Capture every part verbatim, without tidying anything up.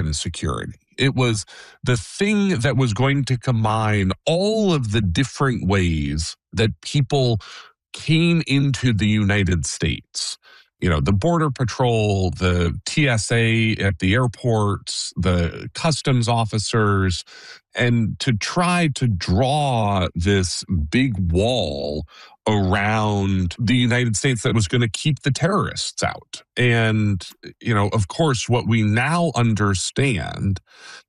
Homeland Security. It was the thing that was going to combine all of the different ways that people came into the United States. You know, the Border Patrol, the T S A at the airports, the customs officers, and to try to draw this big wall around the United States that was going to keep the terrorists out. And, you know, of course, what we now understand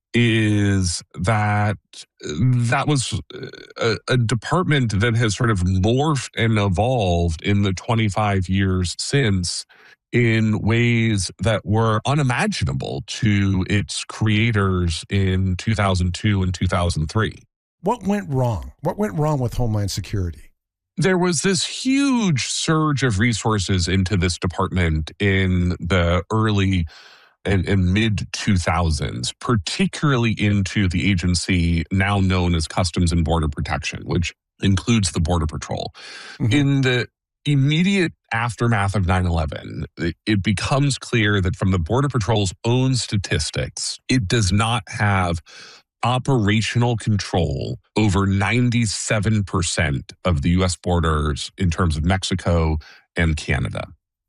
is that that was a, a department that has sort of morphed and evolved in the twenty-five years since in ways that were unimaginable to its creators in two thousand two and two thousand three. What went wrong? What went wrong with Homeland Security? There was this huge surge of resources into this department in the early and, and mid two thousands, particularly into the agency now known as Customs and Border Protection, which includes the Border Patrol. Mm-hmm. In the immediate aftermath of nine eleven, it becomes clear that from the Border Patrol's own statistics, it does not have operational control over ninety-seven percent of the U S borders in terms of Mexico and Canada.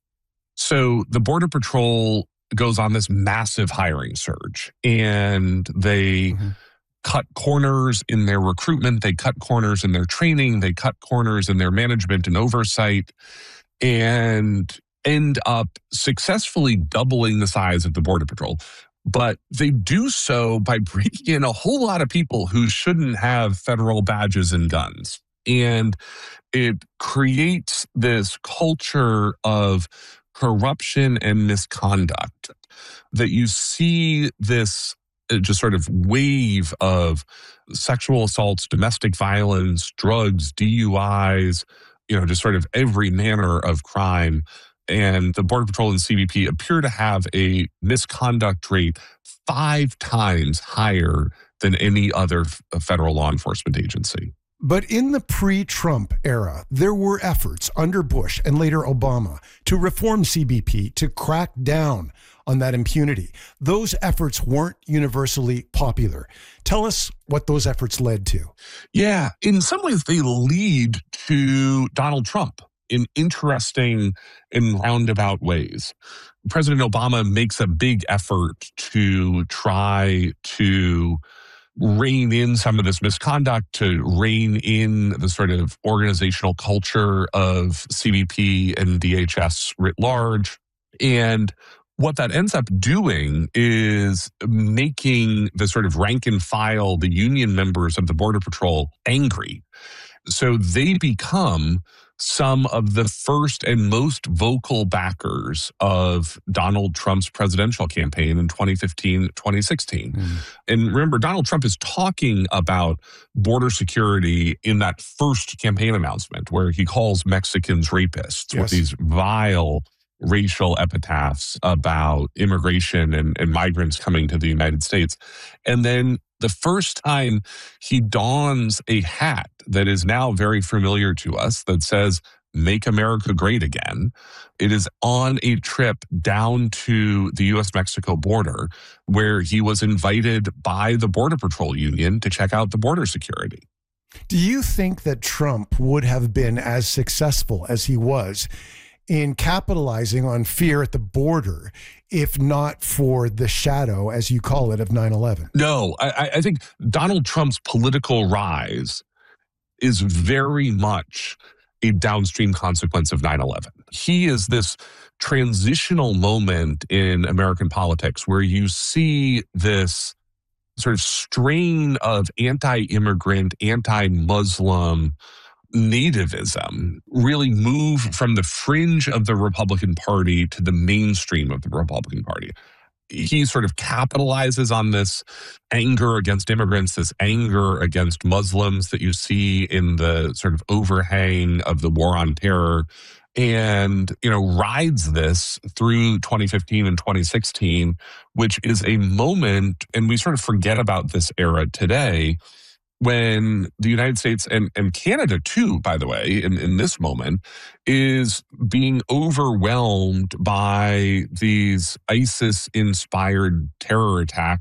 So the Border Patrol goes on this massive hiring surge, and they mm-hmm. cut corners in their recruitment, they cut corners in their training, they cut corners in their management and oversight, and end up successfully doubling the size of the Border Patrol. But they do so by bringing in a whole lot of people who shouldn't have federal badges and guns. And it creates this culture of corruption and misconduct that you see this just sort of wave of sexual assaults, domestic violence, drugs, D U Is, you know, just sort of every manner of crime. And the Border Patrol and C B P appear to have a misconduct rate five times higher than any other f- federal law enforcement agency. But in the pre-Trump era, there were efforts under Bush and later Obama to reform C B P, to crack down on that impunity. Those efforts weren't universally popular. Tell us what those efforts led to. Yeah, in some ways they lead to Donald Trump in interesting and roundabout ways. President Obama makes a big effort to try to rein in some of this misconduct, to rein in the sort of organizational culture of C B P and D H S writ large. And what that ends up doing is making the sort of rank and file, the union members of the Border Patrol, angry. So they become some of the first and most vocal backers of Donald Trump's presidential campaign in twenty fifteen, twenty sixteen. Mm. And remember, Donald Trump is talking about border security in that first campaign announcement where he calls Mexicans rapists, yes, with these vile racial epitaphs about immigration and, and migrants coming to the United States. And then the first time he dons a hat that is now very familiar to us that says, "Make America Great Again," it is on a trip down to the U S Mexico border where he was invited by the Border Patrol Union to check out the border security. Do you think that Trump would have been as successful as he was in capitalizing on fear at the border if not for the shadow, as you call it, of nine eleven? No, I, I think Donald Trump's political rise is very much a downstream consequence of nine eleven. He is this transitional moment in American politics where you see this sort of strain of anti-immigrant, anti-Muslim nativism really move from the fringe of the Republican Party to the mainstream of the Republican Party. He sort of capitalizes on this anger against immigrants, this anger against Muslims that you see in the sort of overhang of the war on terror, and, you know, rides this through twenty fifteen and twenty sixteen, which is a moment, and we sort of forget about this era today, when the United States and, and Canada too, by the way, in, in this moment, is being overwhelmed by these ISIS-inspired terror attacks